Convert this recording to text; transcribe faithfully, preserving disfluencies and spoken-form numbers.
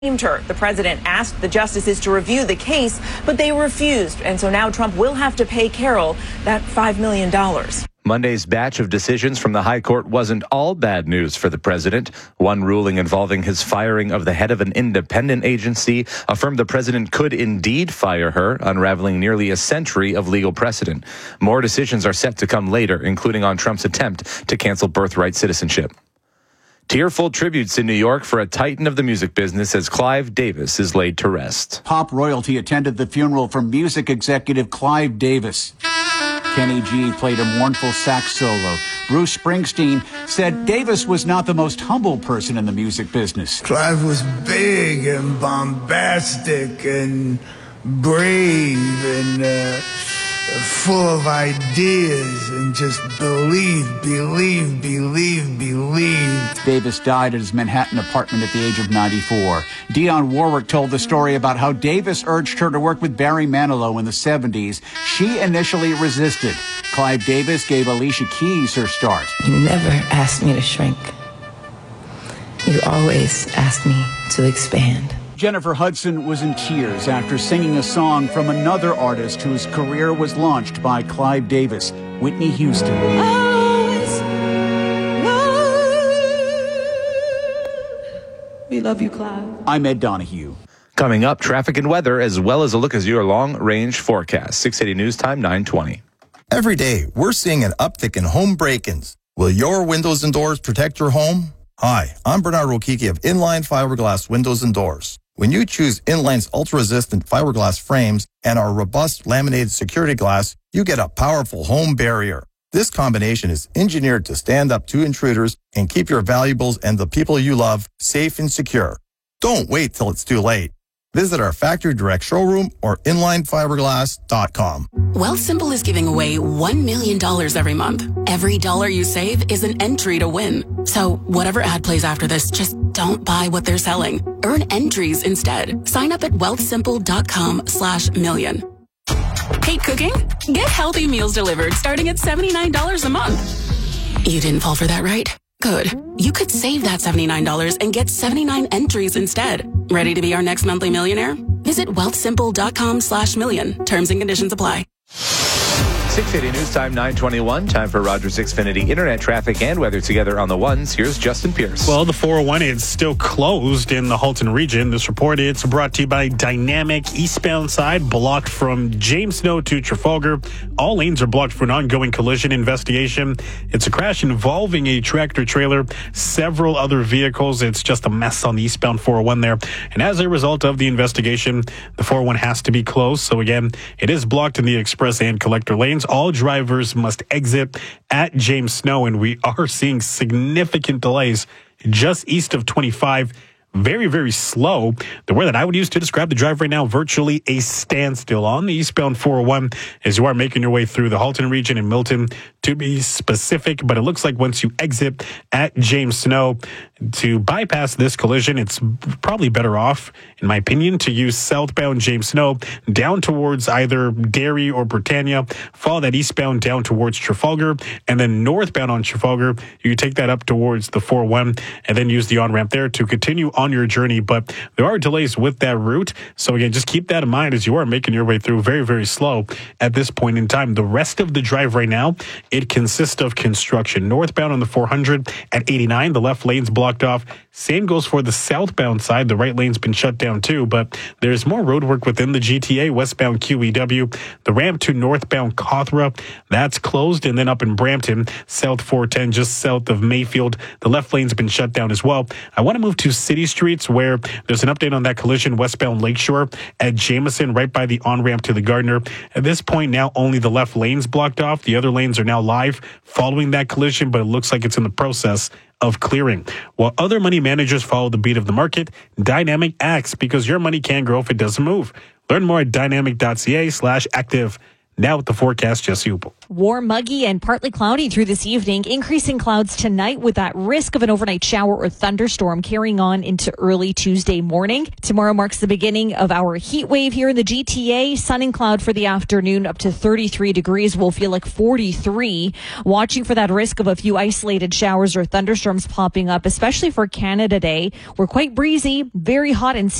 her. The president asked the justices to review the case, but they refused. And so now Trump will have to pay Carroll that five million dollars. Monday's batch of decisions from the High Court wasn't all bad news for the president. One ruling involving his firing of the head of an independent agency affirmed the president could indeed fire her, unraveling nearly a century of legal precedent. More decisions are set to come later, including on Trump's attempt to cancel birthright citizenship. Tearful tributes in New York for a titan of the music business as Clive Davis is laid to rest. Pop royalty attended the funeral for music executive Clive Davis. Kenny G played a mournful sax solo. Bruce Springsteen said Davis was not the most humble person in the music business. Clive was big and bombastic and brave and uh, full of ideas and just believe, believe, believe, believe. Davis died at his Manhattan apartment at the age of ninety-four. Dionne Warwick told the story about how Davis urged her to work with Barry Manilow in the seventies. She initially resisted. Clive Davis gave Alicia Keys her start. You never asked me to shrink. You always asked me to expand. Jennifer Hudson was in tears after singing a song from another artist whose career was launched by Clive Davis, Whitney Houston. We love you, Clive. I'm Ed Donahue. Coming up, traffic and weather, as well as a look at your long-range forecast. six eighty News Time, nine twenty. Every day, we're seeing an uptick in home break-ins. Will your windows and doors protect your home? Hi, I'm Bernard Rokiki of Inline Fiberglass Windows and Doors. When you choose Inline's ultra-resistant fiberglass frames and our robust laminated security glass, you get a powerful home barrier. This combination is engineered to stand up to intruders and keep your valuables and the people you love safe and secure. Don't wait till it's too late. Visit our factory direct showroom or inline fiberglass dot com. Wealthsimple is giving away one million dollars every month. Every dollar you save is an entry to win. So whatever ad plays after this, just don't buy what they're selling. Earn entries instead. Sign up at wealthsimple.com slash million. Hate cooking? Get healthy meals delivered starting at seventy-nine dollars a month. You didn't fall for that, right? Good. You could save that seventy-nine dollars and get seventy-nine entries instead. Ready to be our next monthly millionaire? Visit wealthsimple.com slash million. Terms and conditions apply. six eighty News Time, nine twenty-one. Time for Rogers Xfinity Internet traffic and weather together on the ones. Here's Justin Pierce. Well, the four oh one is still closed in the Halton region. This report is brought to you by Dynamic. Eastbound side blocked from James Snow to Trafalgar. All lanes are blocked for an ongoing collision investigation. It's a crash involving a tractor trailer, several other vehicles. It's just a mess on the eastbound four oh one there. And as a result of the investigation, the four oh one has to be closed. So again, it is blocked in the express and collector lanes. All drivers must exit at James Snow, and we are seeing significant delays just east of twenty-five. Very, very slow. The word that I would use to describe the drive right now, virtually a standstill on the eastbound four oh one as you are making your way through the Halton region in Milton, to be specific. But it looks like once you exit at James Snow, to bypass this collision, it's probably better off, in my opinion, to use southbound James Snow down towards either Derry or Britannia, follow that eastbound down towards Trafalgar, and then northbound on Trafalgar, you take that up towards the four oh one, and then use the on-ramp there to continue on your journey. But there are delays with that route. So again, just keep that in mind as you are making your way through. Very, very slow at this point in time. The rest of the drive right now, it consists of construction. Northbound on the four hundred at eighty-nine, the left lane's blocked off. Same goes for the southbound side. The right lane's been shut down too, but there's more road work within the G T A. Westbound Q E W, the ramp to northbound Cawthra, that's closed. And then up in Brampton, south four ten, just south of Mayfield, the left lane's been shut down as well. I want to move to City Streets, where there's an update on that collision westbound Lakeshore at Jameson, right by the on-ramp to the Gardner. At this point now, only the left lane's blocked off. The other lanes are now live following that collision, but it looks like it's in the process of clearing. While other money managers follow the beat of the market, Dynamic acts because your money can't grow if it doesn't move. Learn more at dynamic.ca slash active. Now with the forecast, Jesse Upel. Warm, muggy, and partly cloudy through this evening. Increasing clouds tonight with that risk of an overnight shower or thunderstorm carrying on into early Tuesday morning. Tomorrow marks the beginning of our heat wave here in the G T A. Sun and cloud for the afternoon up to thirty-three degrees. Will feel like forty-three. Watching for that risk of a few isolated showers or thunderstorms popping up, especially for Canada Day. We're quite breezy, very hot and